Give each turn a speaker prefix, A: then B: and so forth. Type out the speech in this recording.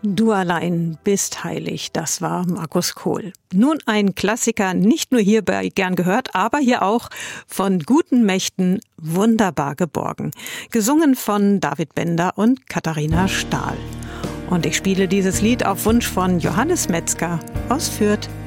A: Du allein bist heilig, das war Markus Kohl. Nun ein Klassiker, nicht nur hier bei Gern gehört, aber hier auch von guten Mächten wunderbar geborgen. Gesungen von David Bender und Katharina Stahl. Und ich spiele dieses Lied auf Wunsch von Johannes Metzger aus Fürth.